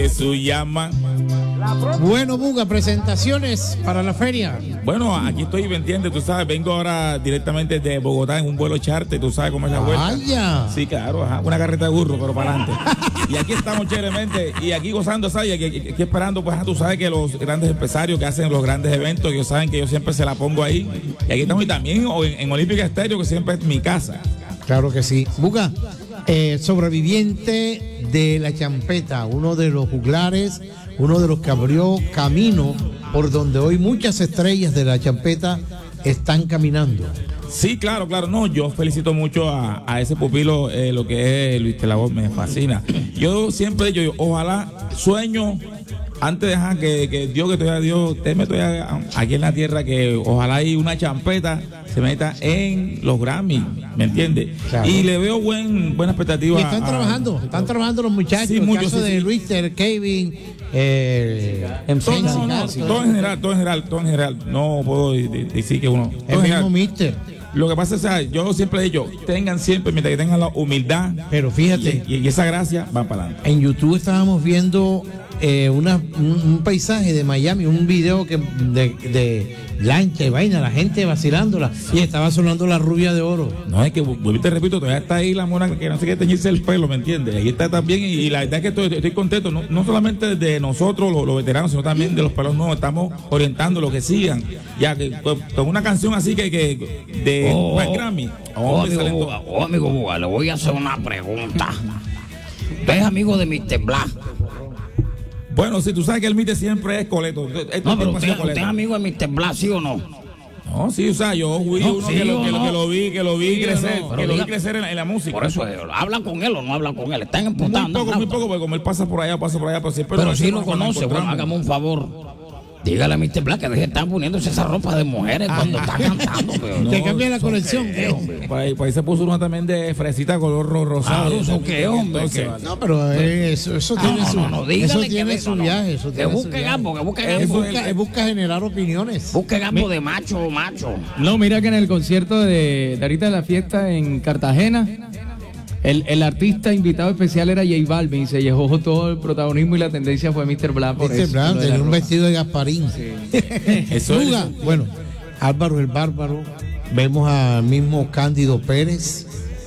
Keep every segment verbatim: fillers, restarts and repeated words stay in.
Jesús llama. Bueno, Buga, presentaciones para la feria. Bueno, aquí estoy, ¿me entiendes? Tú sabes, vengo ahora directamente de Bogotá en un vuelo charter, tú sabes cómo es la vuelta. Vaya. Sí, claro, ajá, una carreta de burro, pero para adelante. Y aquí estamos chéveremente, y aquí gozando, ¿sabes? Y aquí, aquí- aquí esperando, pues, ajá, tú sabes que los grandes empresarios que hacen los grandes eventos, ellos saben que yo siempre se la pongo ahí. Y aquí estamos, y también en, en Olímpica Estéreo, que siempre es mi casa. Claro que sí. Buga, eh, sobreviviente de la champeta, uno de los juglares, uno de los que abrió camino por donde hoy muchas estrellas de la champeta están caminando. Sí, claro, claro. No, yo felicito mucho a, a ese pupilo, eh, lo que es Luis Telabor, me fascina. Yo siempre he dicho, yo, ojalá, sueño, antes de dejar que, que Dios, que todavía Dios, teme todavía aquí en la tierra, que ojalá hay una champeta se meta en los Grammy, ¿me entiendes? Claro. Y le veo buen, buena expectativa. Y están a- trabajando, están trabajando los muchachos. Sí, el mucho, caso sí, de sí. Luis, Ter, Kevin, eh, Todo, no, no, Sensi, todo en general, todo en general, todo en general. No puedo de- de- decir que uno. todo el en mismo general. Mister. Lo que pasa es que yo siempre he dicho, tengan siempre, mientras que tengan la humildad Pero fíjate, y, y esa gracia, van para adelante. en YouTube estábamos viendo eh, una, un, un paisaje de Miami, un video que de, de lancha y vaina, la gente vacilándola, y estaba sonando La Rubia de Oro. No, es que, vuelvo y te repito, todavía está ahí la mona que no sé qué teñirse el pelo, ¿me entiendes? Ahí está también, y, y la verdad es que estoy, estoy contento, no, no solamente de nosotros, los, los veteranos, sino también de los pelos nuevos, estamos orientando lo que sigan, ya que con, con una canción así que, que de Oh, pues, Grammy. Oh, Hombre, amigo excelente. Buga, oh, amigo Buga, le voy a hacer una pregunta. ¿Usted es amigo de mister Black? Bueno, si tú sabes que el mite siempre es coleto. Esto No, pero siempre ha usted, sido usted coleto. es amigo de mister Black, ¿sí o no? No, sí, o sea, yo fui No, uno sí que, lo, o que, lo, no. que lo vi, que lo vi Sí o crecer, no. que Pero lo vi diga- crecer en la, en la música. Por eso, eh, ¿habla con él o no habla con él? Están muy emputando. poco, muy poco, porque como él pasa por allá, pasa por allá, pero siempre Pero nos si lo decimos cuando conoce, bueno, encontramos. hágame un favor. Dígale a mister Black que deje de estar poniéndose esa ropa de mujeres cuando está cantando. Pero No, Te cambia la ¿eso conexión. qué, hombre? Por ahí, por ahí se puso uno también de fresita color ro- rosado. Claro, ¿eso qué, hombre? Entonces, Que- No, pero eh, eso, eso No, tiene no, su, no, no, dígale eso que tiene venga, su no. viaje. Eso Que tiene su busque viaje. gambo, que busque Es gambo. busca, es busca generar opiniones. Busque gambo de macho, macho. No, mira que en el concierto de, de ahorita de la fiesta en Cartagena, el, el artista invitado especial era J Balvin y se llevó todo el protagonismo y la tendencia fue mister Black. por Mister eso, Brown lo de la tenía un ropa. vestido de Gasparín. Eso es- Buga, bueno, Álvaro el Bárbaro, vemos al mismo Cándido Pérez,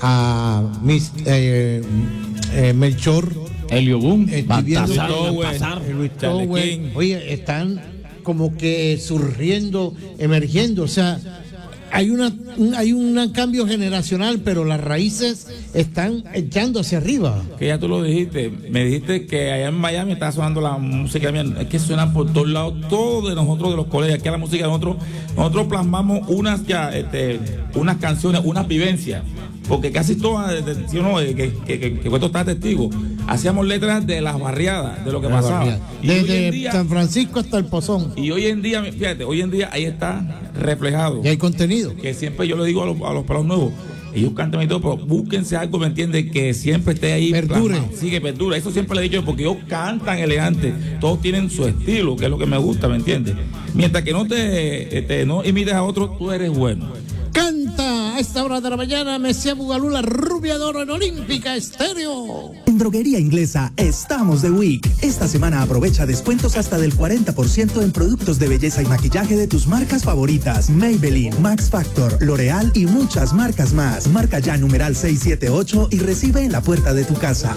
a Miss, eh, eh, Melchor, Helio Boom. eh, Baltasar, viviendo- Baltasar. eh, Luis Charlie Towe. King. Oye, están como que surgiendo, emergiendo, o sea, hay una un, hay un cambio generacional, pero las raíces están echando hacia arriba. Que ya tú lo dijiste, me dijiste que allá en Miami está sonando la música mía, es que suena por todos lados, todo de nosotros, de los colegas, aquí la música de nosotros, nosotros plasmamos unas ya, este, unas canciones, unas vivencias, porque casi todas, desde- si uno, eh, que, que, que, que Cueto está testigo, hacíamos letras de las barriadas, de lo que La pasaba. barriada. Y hoy en Desde día- San Francisco hasta el Pozón. Y hoy en día, fíjate, hoy en día ahí está reflejado. Y hay contenido. Que siempre yo le digo a los, a los pelos nuevos, ellos cantan y todo, pero búsquense algo, ¿me entiendes? Que siempre esté ahí. Perdure. plasmado. Sí, que perdura. Eso siempre le he dicho yo, porque ellos cantan elegante. Todos tienen su estilo, que es lo que me gusta, ¿me entiendes? Mientras que no te, este, no imites a otros, tú eres bueno. Canta a esta hora de la mañana Mesía Bugalú, la Rubia de Oro en Olímpica Estéreo. En Droguería Inglesa estamos de week. Esta semana aprovecha descuentos hasta del cuarenta por ciento en productos de belleza y maquillaje de tus marcas favoritas. Maybelline, Max Factor, L'Oreal y muchas marcas más. Marca ya numeral seiscientos setenta y ocho y recibe en la puerta de tu casa.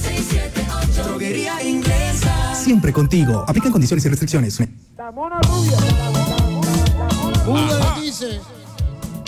Droguería Inglesa. Siempre contigo. Aplican condiciones y restricciones. Buga dice.